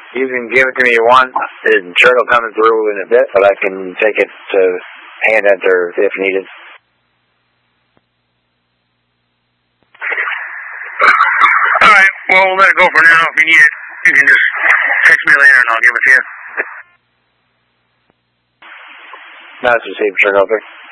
You can give it to me once. The shirt will come through in a bit, but I can take it to hand enter if needed. All right. Well, we'll let it go for now. If you need it, you can just text me later and I'll give it to you. That's received, shirt over.